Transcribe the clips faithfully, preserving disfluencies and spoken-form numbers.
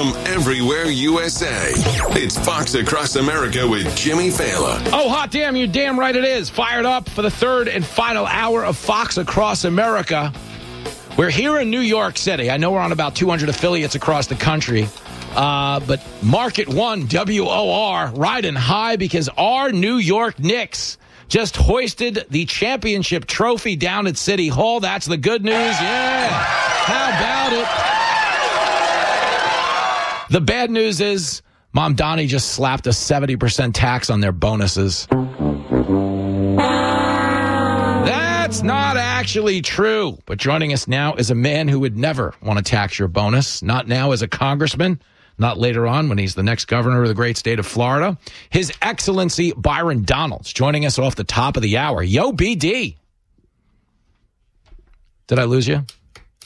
from everywhere U S A. It's Fox Across America with Jimmy Fallon. Oh, hot damn, you're damn right it is. Fired up for the third and final hour of Fox Across America. We're here in New York City. I know we're on about two hundred affiliates across the country. Uh, but Market One, W O R, riding high because our New York Knicks just hoisted the championship trophy down at City Hall. That's the good news. Yeah. How about it? The bad news is Mom Donnie just slapped a seventy percent tax on their bonuses. That's not actually true. But joining us now is a man who would never want to tax your bonus. Not now as a congressman. Not later on when he's the next governor of the great state of Florida. His Excellency Byron Donalds joining us off the top of the hour. Yo, B D. Did I lose you?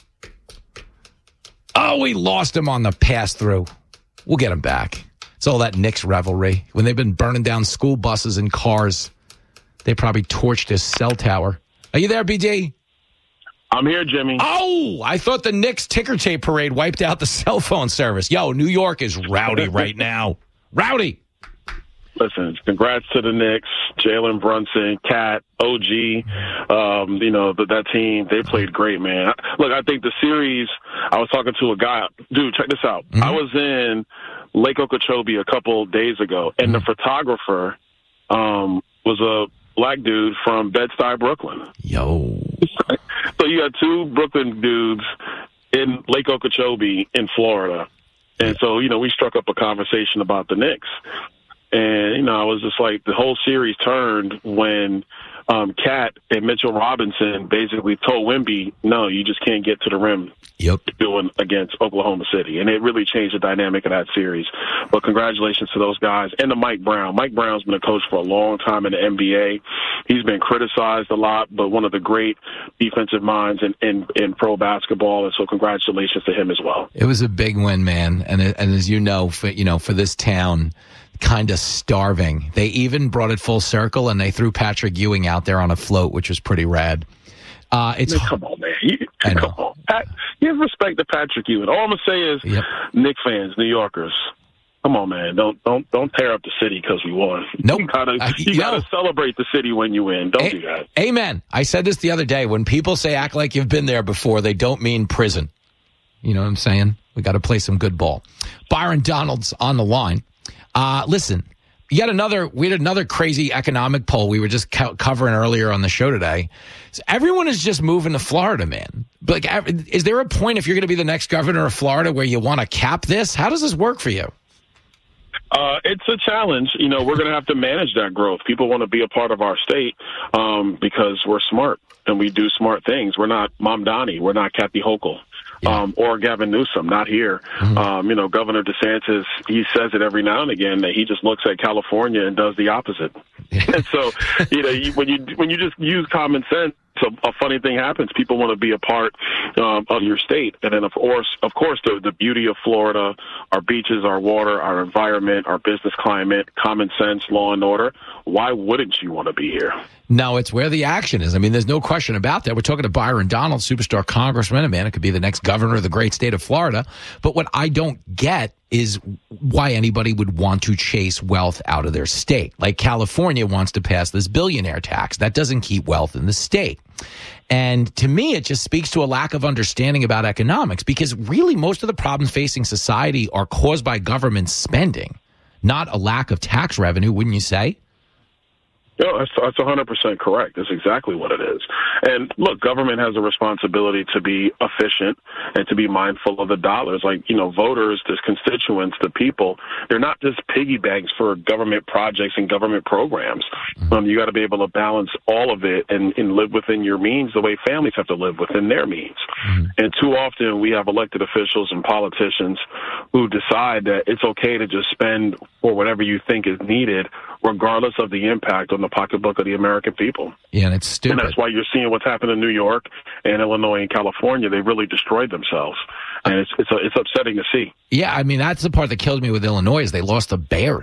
Oh, we lost him on the pass-through. We'll get him back. It's all that Knicks revelry. When they've been burning down school buses and cars, they probably torched his cell tower. Are you there, B D? I'm here, Jimmy. Oh, I thought the Knicks ticker tape parade wiped out the cell phone service. Yo, New York is rowdy right now. Rowdy. Listen, congrats to the Knicks, Jalen Brunson, Cat, O G, um, you know, that, that team, they played great, man. Look, I think the series, I was talking to a guy. Dude, check this out. Mm-hmm. I was in Lake Okeechobee a couple days ago, and mm-hmm. the photographer um, was a black dude from Bed-Stuy, Brooklyn. Yo. So you got two Brooklyn dudes in Lake Okeechobee in Florida. And so, you know, we struck up a conversation about the Knicks. And, you know, I was just like, the whole series turned when um, Cat and Mitchell Robinson basically told Wemby, no, you just can't get to the rim. Yep. Doing against Oklahoma City. And it really changed the dynamic of that series. But congratulations to those guys. And to Mike Brown. Mike Brown's been a coach for a long time in the N B A. He's been criticized a lot, but one of the great defensive minds in, in, in pro basketball. And so congratulations to him as well. It was a big win, man. And, and as you know, for, you know, for this town, kind of starving. They even brought it full circle, and they threw Patrick Ewing out there on a float, which was pretty rad. Uh, it's man, come on, man. You, I know. Come on. Pat, you have respect to Patrick Ewing. All I'm gonna say is, yep. Knicks fans, New Yorkers, come on, man. Don't don't don't tear up the city because we won. Nope. You gotta uh, you gotta celebrate the city when you win. Don't a- do that. Amen. I said this the other day. When people say act like you've been there before, they don't mean prison. You know what I'm saying? We got to play some good ball. Byron Donalds on the line. Uh, listen, yet another, we had another crazy economic poll we were just co- covering earlier on the show today. So everyone is just moving to Florida, man. Like, is there a point if you're going to be the next governor of Florida where you want to cap this? How does this work for you? Uh, it's a challenge. You know, we're going to have to manage that growth. People want to be a part of our state um, because we're smart and we do smart things. We're not Mom Donnie. We're not Kathy Hochul. Yeah. Um, or Gavin Newsom, not here. Mm-hmm. Um, you know, Governor DeSantis, he says it every now and again that he just looks at California and does the opposite. And so, you know, you, when you when you just use common sense, a, a funny thing happens. People want to be a part um, of your state, and then of course, of course, the the beauty of Florida, our beaches, our water, our environment, our business climate, common sense, law and order. Why wouldn't you want to be here? No, it's where the action is. I mean, there's no question about that. We're talking to Byron Donalds, superstar congressman, a man who could be the next governor of the great state of Florida. But what I don't get is why anybody would want to chase wealth out of their state. Like California wants to pass this billionaire tax. That doesn't keep wealth in the state. And to me, it just speaks to a lack of understanding about economics, because really most of the problems facing society are caused by government spending, not a lack of tax revenue, wouldn't you say? No, that's, that's one hundred percent correct. That's exactly what it is. And look, government has a responsibility to be efficient and to be mindful of the dollars. Like, you know, voters, the constituents, the people, they're not just piggy banks for government projects and government programs. Mm-hmm. Um, you got to be able to balance all of it and, and live within your means the way families have to live within their means. Mm-hmm. And too often we have elected officials and politicians who decide that it's okay to just spend for whatever you think is needed, regardless of the impact on the pocketbook of the American people. Yeah, and it's stupid. And that's why you're seeing what's happened in New York and Illinois and California. They really destroyed themselves. And it's it's, it's upsetting to see. Yeah, I mean, that's the part that killed me with Illinois is they lost the Bears.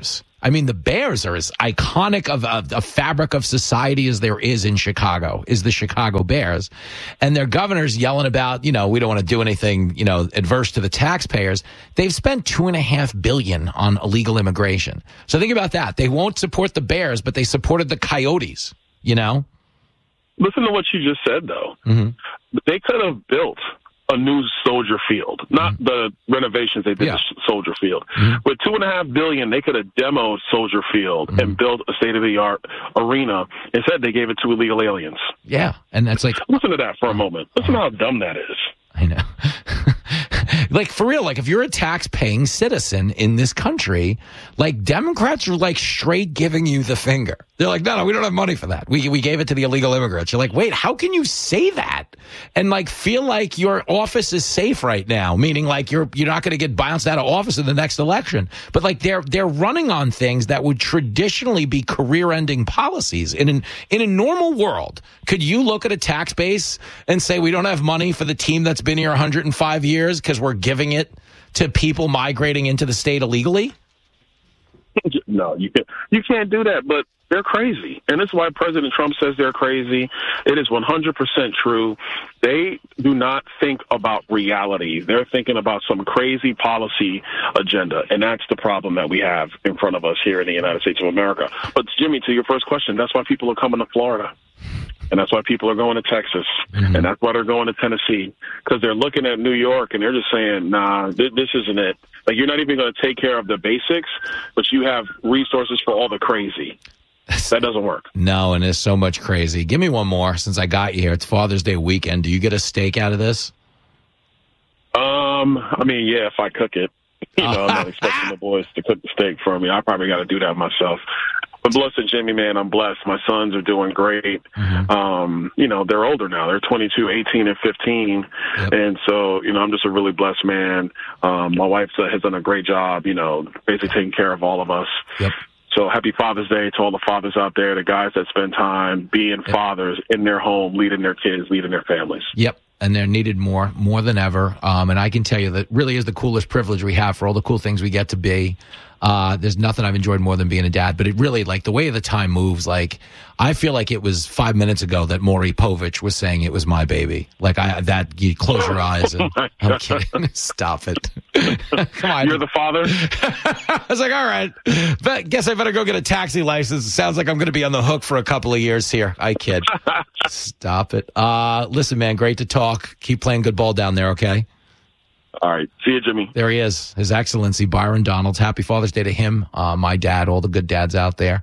I mean, the Bears are as iconic of a, a fabric of society as there is in Chicago, is the Chicago Bears. And their governor's yelling about, you know, we don't want to do anything, you know, adverse to the taxpayers. They've spent two and a half billion on illegal immigration. So think about that. They won't support the Bears, but they supported the Coyotes, you know? Listen to what you just said, though. Mm-hmm. They could have built a new Soldier Field, not mm-hmm. the renovations they did yeah. to Soldier Field. Mm-hmm. With two and a half billion, they could have demoed Soldier Field mm-hmm. and built a state-of-the-art arena. Instead, they gave it to illegal aliens. Yeah, and that's like... Listen to that for a moment. Listen to how dumb that is. I know. Like, for real, like, if you're a tax-paying citizen in this country, like, Democrats are, like, straight giving you the finger. They're like, no, no, we don't have money for that. We we gave it to the illegal immigrants. You're like, wait, how can you say that and, like, feel like your office is safe right now? Meaning, like, you're you're not going to get bounced out of office in the next election. But, like, they're they're running on things that would traditionally be career-ending policies. In an, in a normal world, could you look at a tax base and say we don't have money for the team that's been here one hundred five years because we're giving it to people migrating into the state illegally? No, you can't, you can't do that, but they're crazy. And that's why President Trump says they're crazy. It is one hundred percent true. They do not think about reality. They're thinking about some crazy policy agenda, and that's the problem that we have in front of us here in the United States of America. But, Jimmy, to your first question, that's why people are coming to Florida. And that's why people are going to Texas. Mm-hmm. And that's why they're going to Tennessee. Because they're looking at New York and they're just saying, nah, th- this isn't it. Like, you're not even going to take care of the basics, but you have resources for all the crazy. That doesn't work. No, and there's so much crazy. Give me one more since I got you here. It's Father's Day weekend. Do you get a steak out of this? Um, I mean, yeah, if I cook it. You know, I'm not expecting the boys to cook the steak for me. I probably got to do that myself. But blessed Jimmy, man, I'm blessed. My sons are doing great. Mm-hmm. Um, you know, they're older now. They're twenty-two, eighteen, and fifteen. Yep. And so, you know, I'm just a really blessed man. Um, my wife has done a great job, you know, basically taking care of all of us. Yep. So happy Father's Day to all the fathers out there, the guys that spend time being yep. fathers in their home, leading their kids, leading their families. Yep. And they're needed more, more than ever. Um, and I can tell you that really is the coolest privilege we have for all the cool things we get to be. Uh, there's nothing I've enjoyed more than being a dad, but it really, like, the way the time moves, like, I feel like it was five minutes ago that Maury Povich was saying it was my baby. Like, I, that, you close your eyes and, oh I'm kidding. Stop it. Come on. You're the father? I was like, all right, but guess I better go get a taxi license. It sounds like I'm going to be on the hook for a couple of years here. I kid. Stop it. Uh, listen, man, great to talk. Keep playing good ball down there, okay? All right. See you, Jimmy. There he is. His Excellency, Byron Donalds. Happy Father's Day to him, uh, my dad, all the good dads out there.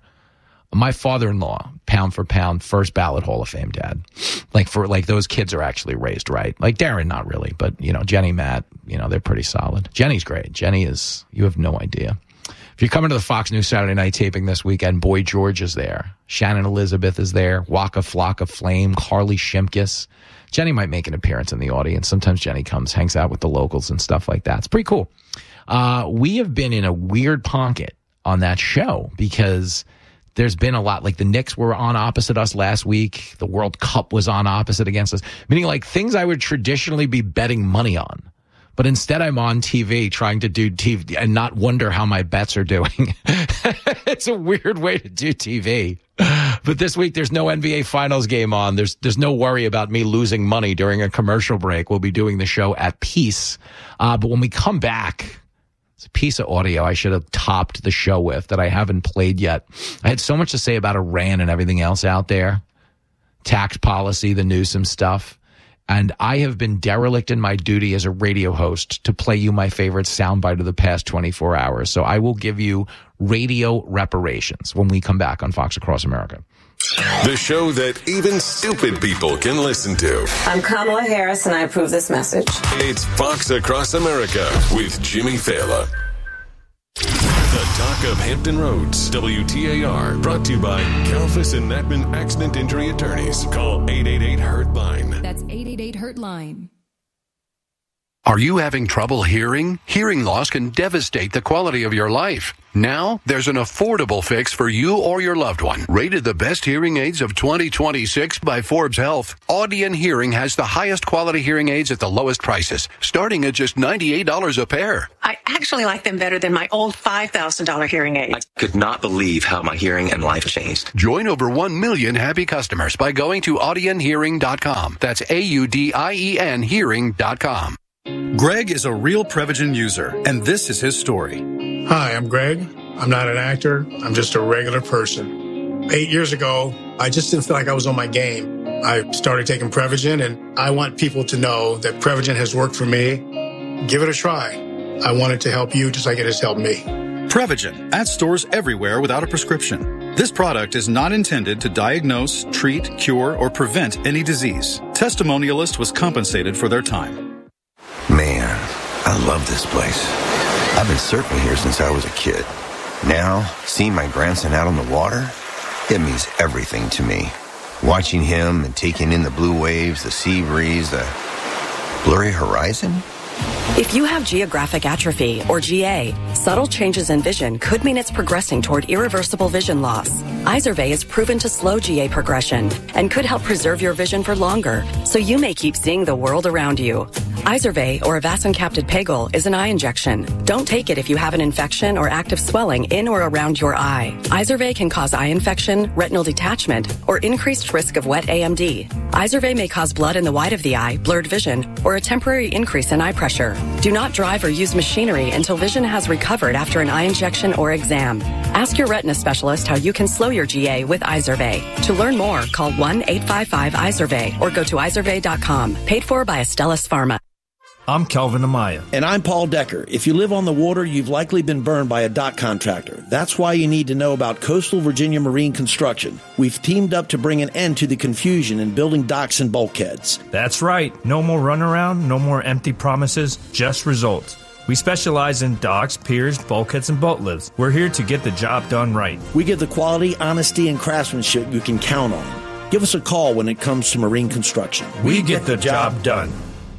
My father-in-law, pound for pound, first ballot Hall of Fame dad. Like, for like those kids are actually raised right. Like Darren, not really, but, you know, Jenny, Matt, you know, they're pretty solid. Jenny's great. Jenny is, you have no idea. If you're coming to the Fox News Saturday night taping this weekend, Boy George is there. Shannon Elizabeth is there. Waka Flocka Flame, Carly Shimkus. Jenny might make an appearance in the audience. Sometimes Jenny comes, hangs out with the locals and stuff like that. It's pretty cool. Uh, we have been in a weird pocket on that show because there's been a lot. Like the Knicks were on opposite us last week. The World Cup was on opposite against us. Meaning like things I would traditionally be betting money on. But instead I'm on T V trying to do T V and not wonder how my bets are doing. It's a weird way to do T V. But this week there's no N B A Finals game on. There's there's no worry about me losing money during a commercial break. We'll be doing the show at peace. Uh, but when we come back, it's a piece of audio I should have topped the show with that I haven't played yet. I had so much to say about Iran and everything else out there. Tax policy, the Newsom stuff. And I have been derelict in my duty as a radio host to play you my favorite soundbite of the past twenty-four hours. So I will give you radio reparations when we come back on Fox Across America. The show that even stupid people can listen to. I'm Kamala Harris, and I approve this message. It's Fox Across America with Jimmy Fallon. The Talk of Hampton Roads, W T A R, brought to you by Kalfas and Natman Accident Injury Attorneys. Call eight eight eight, hurt line. That's eight eight eight, hurt line. Are you having trouble hearing? Hearing loss can devastate the quality of your life. Now, there's an affordable fix for you or your loved one. Rated the best hearing aids of twenty twenty-six by Forbes Health, Audion Hearing has the highest quality hearing aids at the lowest prices, starting at just ninety-eight dollars a pair. I actually like them better than my old five thousand dollars hearing aids. I could not believe how my hearing and life changed. Join over one million happy customers by going to audion hearing dot com. That's A U D I E N hearing dot com. Greg is a real Prevagen user, and this is his story. Hi, I'm Greg. I'm not an actor. I'm just a regular person. Eight years ago, I just didn't feel like I was on my game. I started taking Prevagen, and I want people to know that Prevagen has worked for me. Give it a try. I want it to help you just like it has helped me. Prevagen, at stores everywhere without a prescription. This product is not intended to diagnose, treat, cure, or prevent any disease. Testimonialist was compensated for their time. Man, I love this place. I've been surfing here since I was a kid. Now, seeing my grandson out on the water, it means everything to me. Watching him and taking in the blue waves, the sea breeze, the blurry horizon. If you have geographic atrophy, or G A, subtle changes in vision could mean it's progressing toward irreversible vision loss. Izervay is proven to slow G A progression and could help preserve your vision for longer, so you may keep seeing the world around you. Izervay, or avacincaptad pegol, is an eye injection. Don't take it if you have an infection or active swelling in or around your eye. Izervay can cause eye infection, retinal detachment, or increased risk of wet A M D. Izervay may cause blood in the white of the eye, blurred vision, or a temporary increase in eye pressure. Do not drive or use machinery until vision has recovered after an eye injection or exam. Ask your retina specialist how you can slow your G A with Izervay. To learn more, call one eight five five Izervay or go to izervay dot com. Paid for by Astellas Pharma. I'm Kelvin Amaya. And I'm Paul Decker. If you live on the water, you've likely been burned by a dock contractor. That's why you need to know about Coastal Virginia Marine Construction. We've teamed up to bring an end to the confusion in building docks and bulkheads. That's right. No more runaround, no more empty promises, just results. We specialize in docks, piers, bulkheads, and boat lifts. We're here to get the job done right. We give the quality, honesty, and craftsmanship you can count on. Give us a call when it comes to marine construction. We, we get, get the, the job, job done.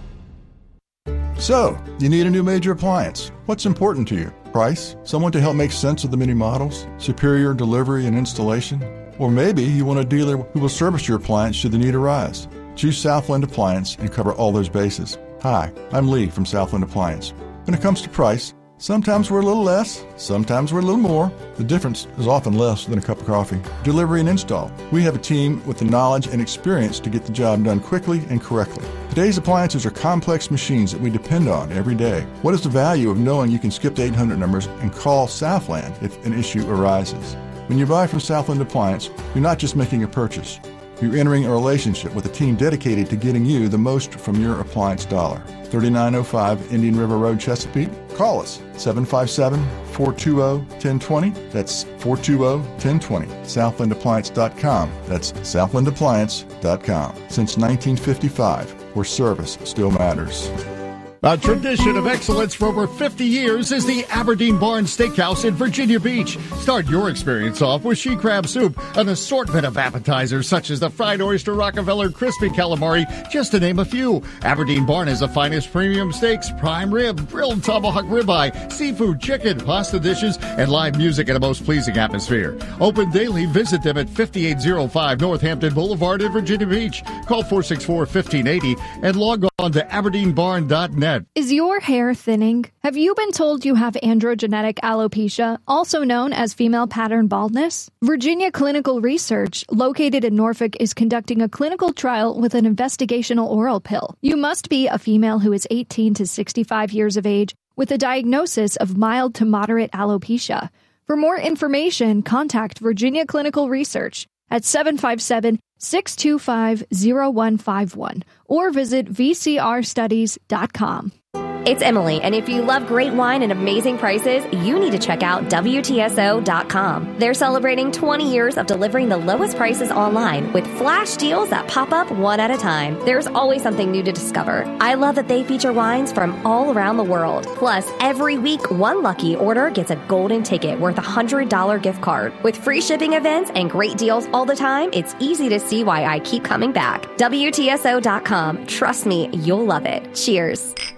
So, you need a new major appliance. What's important to you? Price? Someone to help make sense of the many models? Superior delivery and installation? Or maybe you want a dealer who will service your appliance should the need arise. Choose Southland Appliance and cover all those bases. Hi, I'm Lee from Southland Appliance. When it comes to price, sometimes we're a little less, sometimes we're a little more. The difference is often less than a cup of coffee. Delivery and install. We have a team with the knowledge and experience to get the job done quickly and correctly. Today's appliances are complex machines that we depend on every day. What is the value of knowing you can skip the eight hundred numbers and call Southland if an issue arises? When you buy from Southland Appliance, you're not just making a purchase. You're entering a relationship with a team dedicated to getting you the most from your appliance dollar. thirty-nine oh five Indian River Road, Chesapeake. Call us, seven five seven, four two zero, one zero two zero. That's four two zero, one zero two zero. southland appliance dot com. That's southland appliance dot com. Since nineteen fifty-five, where service still matters. A tradition of excellence for over fifty years is the Aberdeen Barn Steakhouse in Virginia Beach. Start your experience off with she crab soup, an assortment of appetizers such as the fried oyster, Rockefeller, crispy calamari, just to name a few. Aberdeen Barn is the finest premium steaks, prime rib, grilled tomahawk ribeye, seafood, chicken, pasta dishes, and live music in a most pleasing atmosphere. Open daily. Visit them at fifty-eight oh five Northampton Boulevard in Virginia Beach. Call four six four, one five eight zero and log on to aberdeen barn dot net. Is your hair thinning? Have you been told you have androgenetic alopecia, also known as female pattern baldness? Virginia Clinical Research, located in Norfolk, is conducting a clinical trial with an investigational oral pill. You must be a female who is eighteen to sixty-five years of age with a diagnosis of mild to moderate alopecia. For more information, contact Virginia Clinical Research at seven five seven, six two five, zero one five one or visit v c r studies dot com. It's Emily, and if you love great wine and amazing prices, you need to check out W T S O dot com. They're celebrating twenty years of delivering the lowest prices online with flash deals that pop up one at a time. There's always something new to discover. I love that they feature wines from all around the world. Plus, every week, one lucky order gets a golden ticket worth a one hundred dollars gift card. With free shipping events and great deals all the time, it's easy to see why I keep coming back. W T S O dot com. Trust me, you'll love it. Cheers.